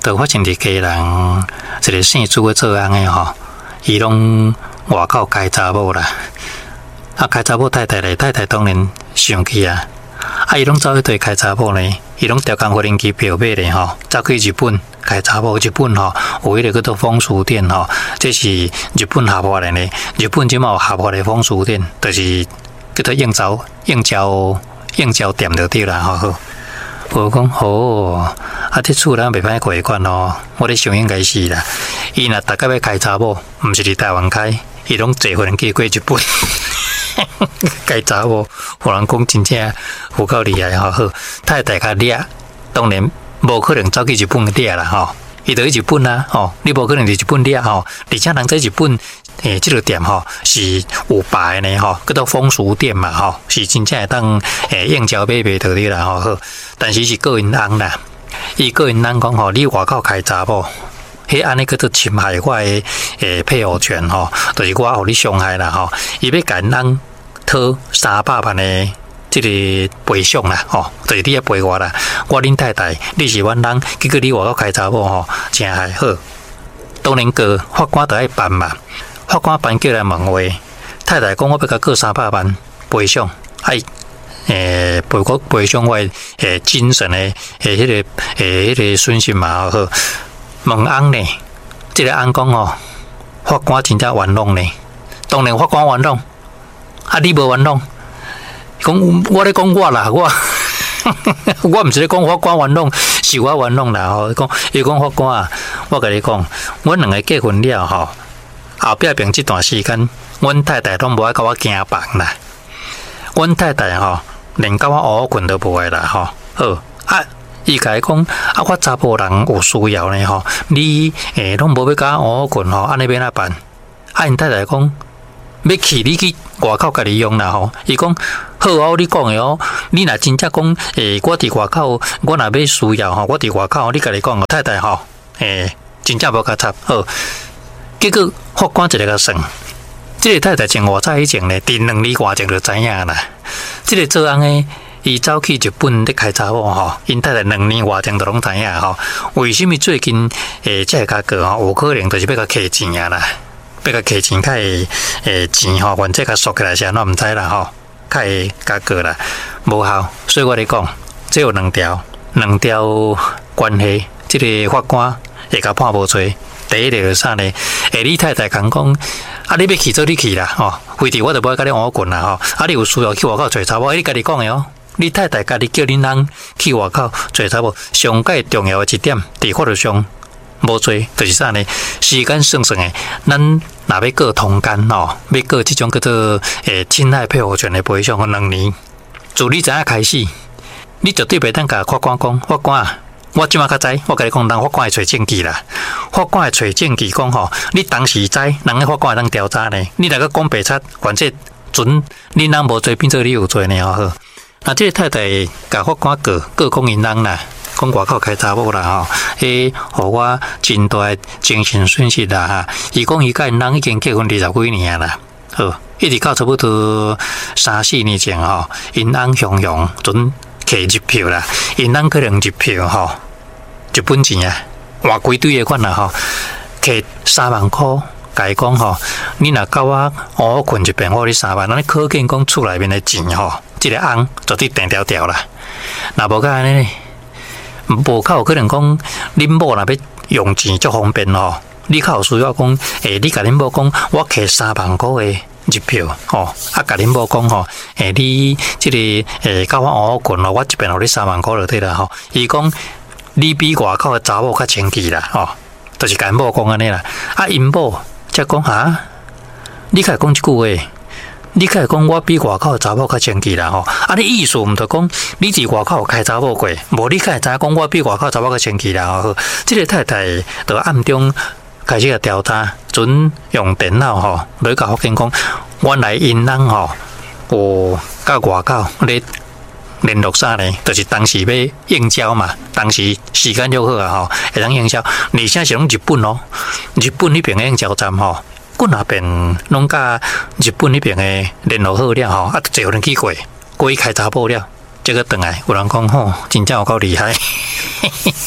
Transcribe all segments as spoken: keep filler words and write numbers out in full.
就发现伫家人一个姓朱的做翁的吼，伊拢外口开查某啦。啊，开查某太太咧，太太当然生气啊。啊，伊拢走去对开查某呢，伊拢调工飞行机票买咧吼，走去日本开查某。日本吼有迄个叫做风俗店吼，这是日本合法的呢。日本即嘛有合法的风俗店，就是叫做应招应招应招店就对啦吼。我讲哦，啊，这厝咱袂歹过关哦。我咧想应该是啦，伊若大概要开查某，毋是伫台湾开，伊拢坐飞机过日本。开查某，有人讲真正有够厉害吼。好，太太较叻，当然无可能走去日本叻啦吼。伊就去日本啦吼，你无可能伫日本叻吼。而且人在日本诶，即、这个店吼是有牌呢吼，叫做风俗店嘛吼，是真正会当诶应招买卖到你啦吼。好，但是是个人翁啦，伊个人翁讲吼，你外口开查某。迄安尼叫做侵害我的诶配偶权吼，就是我互你伤害啦吼，伊要甲咱讨三百万的即个赔偿啦吼，就是你要赔我啦，我恁太太你是阮人，结果你外口开查某吼，真还好。当然个法官就爱办嘛，法官办叫来问话，太太讲我要甲过三百万赔偿，哎。诶，赔我赔偿我诶精神的诶迄个诶迄个损失嘛好。问翁呢，即、这个翁讲哦，法官真正冤枉呢。当然法官冤枉，啊你无冤枉。讲我咧讲我啦，我我毋是咧讲法官冤枉，是我冤枉啦吼。讲伊讲法官啊，我甲你讲，阮两个结婚了吼，后壁边即段时间，阮太太拢无爱甲我惊房啦。阮太太吼，连甲我乌困都无诶啦吼。好啊。伊甲伊讲啊，我查甫人有需要呢吼，你诶拢无要甲我困吼，安尼要哪办？啊，因太太讲要去你去外口家己用啦吼。伊讲好哦，你讲诶哦，你若真正讲诶，我伫外口，我若要需要吼，我伫外口，你家己讲哦，太太吼，诶，真正无甲插好。结果法官一个甲算，即个太太前偌早以前咧，伫两年外前就知影啦。即个做翁诶。伊走去日本咧开查某吼，因太太两年外前都拢知影吼。为什么最近诶，这个价格吼，有可能就是要甲摕钱啊啦，要甲摕钱较会诶钱吼，原这甲缩起来是安怎毋知啦吼，较会价格啦，无效。所以我咧讲，这有两条两条关系，即、这个法官会甲判无罪。第一条是啥呢？诶，你太太讲讲，啊，你要去做你去啦吼，非得我就无爱甲你换棍啦吼。啊，你有需要去外口找查某，你家己讲诶哦。你太太家己叫恁人去外口做查某，上界重要的一点，伫法律上无做，就是啥呢？时间算算诶，咱若要过通奸吼，要过即种叫做诶侵害配偶权的赔偿，两年，自你知影开始，你绝对袂当甲法官讲，法官啊，我即马较知，我甲你讲，人法官会找证据啦，法官会找证据讲吼，你当时知，人个法官会当调查呢，你若个讲白贼，反正准恁人无做，变做你有做呢吼。啊，这个太太甲法官告告讲因人啦，讲外口开查某啦吼，诶，互我真大精神损失啦哈。伊讲伊甲因人已经结婚二十几年啦，好，一直到差不多三四年前吼，因翁雄雄准摕入票啦，因翁可能入票吼，日本钱啊，换规堆的款啦吼，摕三万块。甲伊讲吼，你若甲我乌困一遍，我你三万，那你可见讲厝内面的钱吼，即、这个翁绝对定条条啦。若无甲安尼呢，无较有可能讲恁某若要用钱足方便吼，你较有需要讲，诶、欸，你甲恁某讲，我摕三万块的入票吼，啊，甲恁某讲吼，诶、欸，你即、这个诶，甲、欸、我乌困咯，我一边互你三万块就对啦吼。伊讲你比外口的查某较清气啦吼，就是甲因某讲安尼啦，啊，因某。才讲哈，你开讲即句话，你开讲我比外口查某较清气啦吼。啊，你意思毋着讲你伫外口开查某过，无你开知影讲我比外口查某较清气啦吼。即、这个太太就暗中开始个调查，准用电脑吼来甲法警讲，原来因人吼有甲外口咧联络啥呢？就是当时要应招嘛，当时时间就好啊吼，会当应招。而且是拢日本哦，日本迄边的应招站吼，阮那边拢甲日本迄边的联络好了吼，啊，坐人去过，过去开查甫了，这个转来有人讲吼，真正有够厉害。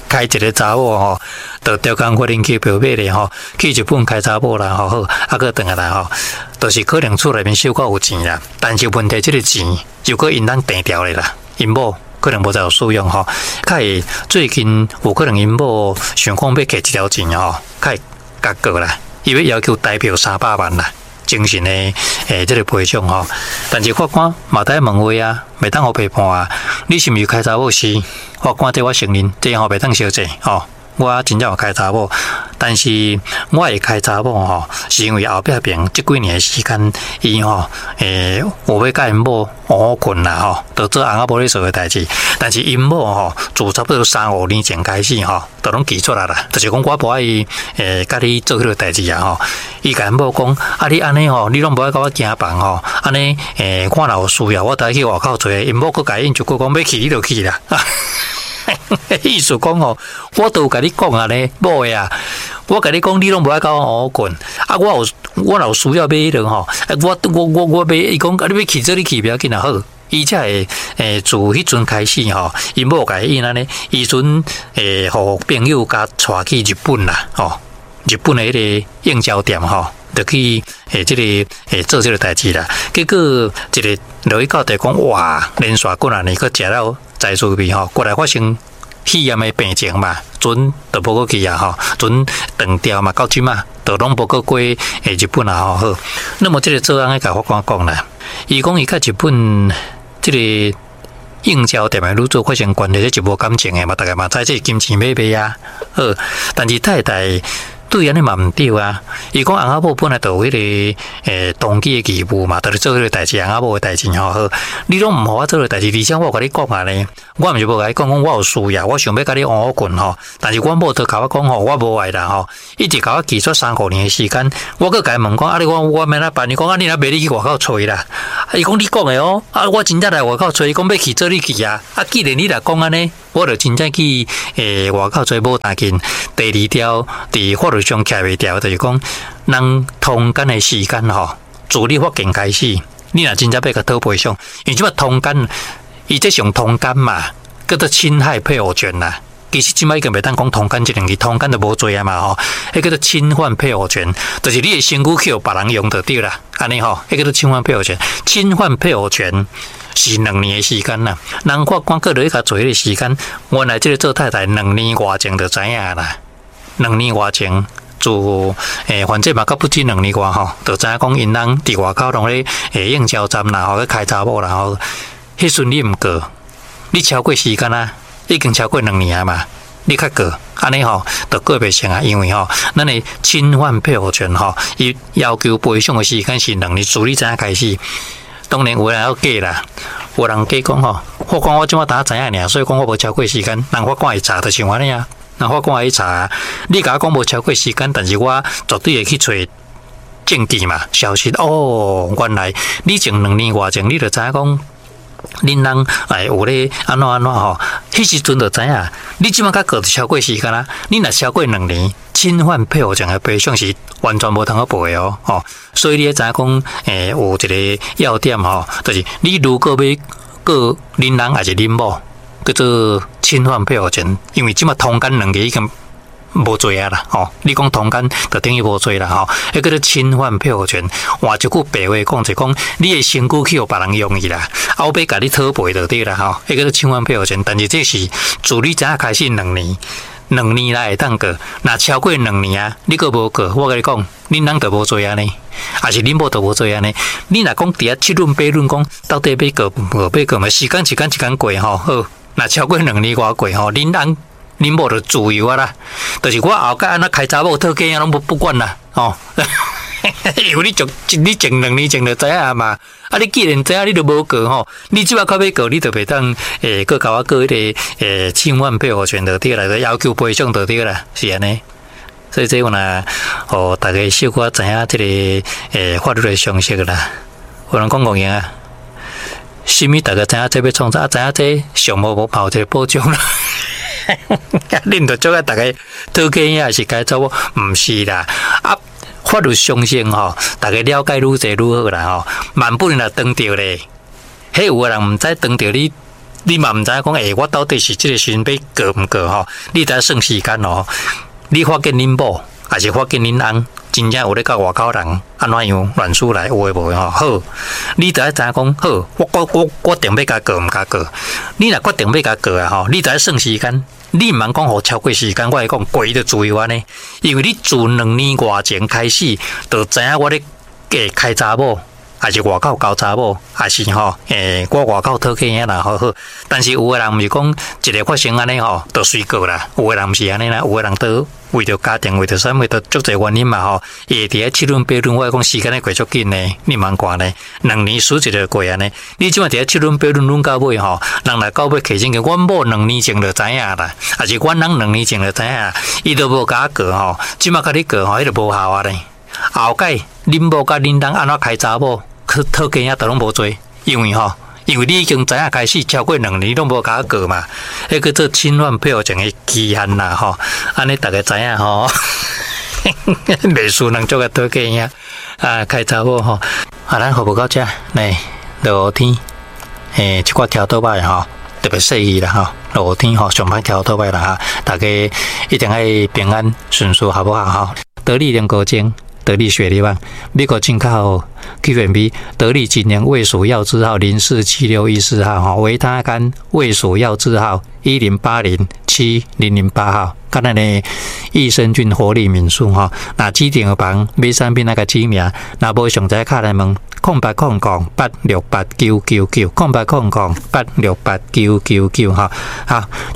开一个查某吼，就调工法庭去表妹咧吼，去日本开查某啦吼，好，啊个等下来吼，就是可能厝内面收够有钱啦，但是问题即个钱又搁因咱定掉咧啦，因某可能无再有使用吼，较会最近有可能因某想讲要摕一条钱吼，较会甲过啦，伊要要求代表三百万啦。精神的诶，这个赔偿吼，但是法官嘛在问话啊，袂当互批判啊。你是毋是开查某是？法官对我承认，这吼袂当小姐吼。我真正有开查某，但是我会开查某吼，是因为后壁边即几年的时间，伊吼诶，有要甲因某好困啦吼，就做翁仔某咧做诶代志。但是因某吼，自差不多三五年前开始吼，都拢记出来啦。就是讲我无爱伊诶，甲你做迄个代志啊吼。伊甲因某讲，啊你安尼吼，你拢无爱甲我行房吼，安尼诶，我若有需要，我带去外口找。因某佫甲因就佫讲要去，你就去啦。意思讲吼，我都有甲你讲啊咧，某诶啊，我甲你讲，你拢无爱甲我好困，啊，我有我若有需要买迄种吼，我我我我买，伊讲啊，你要去做你去，不要紧啊好，伊才会诶，自迄阵开始吼，因某甲伊安尼，伊阵诶，互朋友甲带去日本啦，吼，日本诶迄个应招店吼。就去诶，即、这个诶做即个代志啦。结果一个落去到地讲，哇，连续过两年，佮食了在厝边吼，过来发生肺炎诶病情嘛，阵就无过去啊吼，阵断掉嘛，到即嘛，就拢无过过诶日本啊吼好。那么即个做案诶，甲法官讲啦，伊讲伊甲日本即、这个应招店诶女主发生关系，即一无感情诶嘛，大家嘛知即金钱买卖啊，好，但是太太。对安尼嘛毋对啊！伊讲翁仔某本来就有迄、那个诶动机诶义务嘛，就是做迄个代志，翁仔某诶代志吼好。你拢毋互我做个代志，而且我有甲你讲啊咧，我毋是无甲你讲讲我有需要，我想要甲你换好困吼。但是我某就甲我讲吼，我无爱啦吼，一直甲我记出三五年诶时间，我佮伊问讲，啊你我我免哪办？伊讲啊你若袂你去外口找啦。伊讲你讲诶哦，啊我真正来外口找，伊讲要去做你去啊。啊既然你来讲安尼，我就真正去诶外口找无大紧。第二条伫法律上徛袂掉，就是讲，人通奸的时间吼，自你发现开始，你若真正要甲讨赔偿，因为即摆通奸，伊这上通奸嘛，叫做侵害配偶权啦。其实即摆已经袂当讲通奸这两字，通奸就无罪啊嘛吼，迄叫做侵犯配偶权，就是你的身躯去互别人用就对啦，安尼吼，迄叫做侵犯配偶权，侵犯配偶权。是两年的时间啦，人法官过落去甲做迄个时间，原来即个做太太两年外前就知影啦，两年外前自诶，反正嘛，甲不止两年外吼，就知影讲因人伫外口拢咧诶应招站啦，吼去开查某啦，吼，迄阵你毋过，你超过时间啊，已经超过两年啊嘛，你较过，安尼吼，就过袂成啊，因为吼，咱诶侵犯配偶权吼，伊要求赔偿的时间是两年，自你知影开始。当然有人要假啦，有人假讲吼，法官我即马打知影尔，所以讲我无超过时间，人法官会查就像安尼啊，人法官会查，你甲我讲无超过时间，但是我绝对会去找证据嘛，消息哦，原来你前两年外前你就知影讲。恁人哎有咧安怎安怎吼？迄时阵就知影，你即马甲过超过时间啦，你若超过两年，侵犯配偶权的赔偿是完全无通好赔哦，吼。所以你知影讲，诶、欸，有一个要点吼，就是你如果要过恁人还是恁某，叫做侵犯配偶权，因为即马通奸两个已经。无罪啊啦，吼！你讲通奸就等于无罪啦，吼！迄个咧侵犯配偶权，换一句白话讲就讲，你的身躯去互别人用伊啦，后尾甲你讨赔就对啦，吼！迄个咧侵犯配偶权，但是这是自你知影开始两年，两年来会当过，若超过两年啊，你个无过，我甲你讲，恁人就无罪安尼，还是恁某就无罪安尼。你若讲伫遐七论八论讲，到底要过无要过嘛？时间一间一间过吼，好，若超过两年外过吼，恁人。恁某就自由啊啦，就是我后盖安那开查某讨价啊，拢不不管啦，吼、哦。因为你就你前两年前就知影嘛，啊，你既然知影你就无过吼，你即摆靠要过，你就袂当诶，佮甲我过迄个诶侵犯配偶权就对啦，要求赔偿就对啦，是安尼。所以这我呢，互大家小可知影即个诶法律的常识啦。有人讲讲赢啊，啥物大家知影这要创啥，知影这上无无跑这保障啦。恁着做个大家讨价也是该做，毋是啦。啊，法律常识吼，大家了解愈侪愈好啦吼。万不能若当着咧，迄有个人毋知当着你你嘛唔知影讲，诶、欸，我到底是即个时阵要过毋过吼？你得算时间哦。你发现恁某，还是发现恁翁，真正有咧甲外口人安怎样乱数来有诶无吼？好，你得知影讲，好，我我我我决定要甲过毋甲过。你若决定要甲过啊吼，你得算时间。你毋通讲互超过时间，我会讲过就自由安尼，因为你自两年外前开始，就知影我咧诶开查某。还是外口交查某，还是吼诶，我外口讨客兄啦，好好。但是有诶人毋是讲一个发生安尼吼，就随过啦。有诶人毋是安尼啦，有诶人都为着家庭，为着啥，为着足侪原因嘛吼。伊会伫咧七轮八轮，我讲时间咧过足紧呢，你茫看呢，两年数一个过安尼。你即摆伫咧七轮八轮轮到尾吼，人来到尾起真个，阮某两年前就知影啦，还是阮人两年前就知影，伊都无甲过吼，即摆甲你过吼，迄就无效啊咧。后盖恁某甲恁人安怎开查某？去讨价啊，都拢无做，因为吼，因为你已经知影开始超过两年，拢无甲过嘛，迄个做侵犯配偶权的期限啦吼，安尼大家知影吼，袂输人做个讨价啊，啊开查某吼，啊咱服务到遮，来落雨天，诶，即寡条倒摆吼，特别细意啦吼，落雨天吼上歹条倒摆啦哈，大家一定爱平安顺遂，好不好吼？得力人高精。得力雪力棒，美国进口 Q M B 得力今年卫署药字号零四七六一四号哈，维他甘卫署药字号一零八零七零零八号，刚才呢益生菌活力敏素哈，那指定房买产品那个指名，那无上在卡来问空八空空八六八九九九空八空空八六八九九九哈，好，